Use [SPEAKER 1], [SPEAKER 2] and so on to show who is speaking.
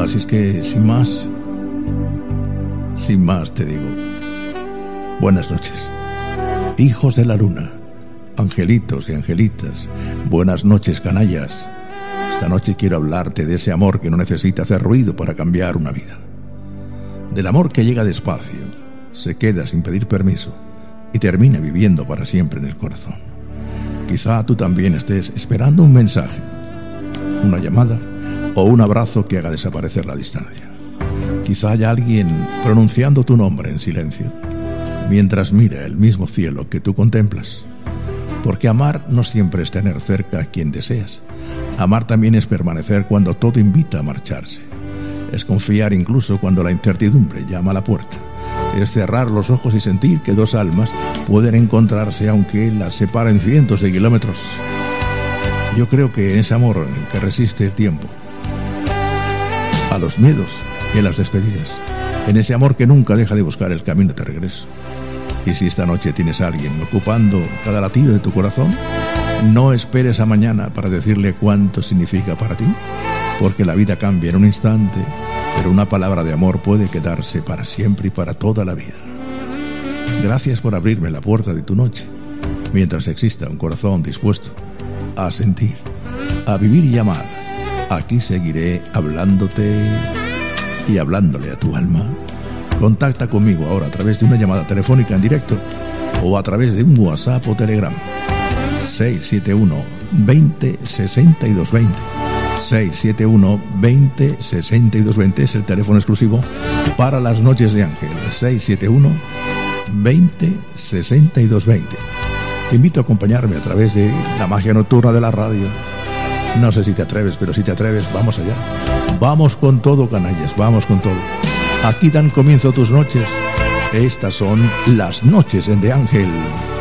[SPEAKER 1] Así es que, sin más te digo, buenas noches, hijos de la luna, angelitos y angelitas, buenas noches, canallas. Esta noche quiero hablarte de ese amor que no necesita hacer ruido para cambiar una vida. Del amor que llega despacio, se queda sin pedir permiso y termina viviendo para siempre en el corazón. Quizá tú también estés esperando un mensaje, una llamada o un abrazo que haga desaparecer la distancia. Quizá haya alguien pronunciando tu nombre en silencio, mientras mira el mismo cielo que tú contemplas. Porque amar no siempre es tener cerca a quien deseas. Amar también es permanecer cuando todo invita a marcharse. Es confiar incluso cuando la incertidumbre llama a la puerta. Es cerrar los ojos y sentir que dos almas pueden encontrarse aunque las separen cientos de kilómetros. Yo creo que en ese amor que resiste el tiempo, a los miedos y a las despedidas, en ese amor que nunca deja de buscar el camino de regreso. Y si esta noche tienes a alguien ocupando cada latido de tu corazón, no esperes a mañana para decirle cuánto significa para ti, porque la vida cambia en un instante, pero una palabra de amor puede quedarse para siempre y para toda la vida. Gracias por abrirme la puerta de tu noche, mientras exista un corazón dispuesto a sentir, a vivir y amar. Aquí seguiré hablándote y hablándole a tu alma. Contacta conmigo ahora a través de una llamada telefónica en directo o a través de un WhatsApp o Telegram. 671 20 62 20. 671 20 62 20 es el teléfono exclusivo para las noches de Ángel. 671 20 62 20. Te invito a acompañarme a través de la magia nocturna de la radio. No sé si te atreves, pero si te atreves, vamos allá. Vamos con todo, canallas, vamos con todo. Aquí dan comienzo tus noches. Estas son las noches en de Ángel.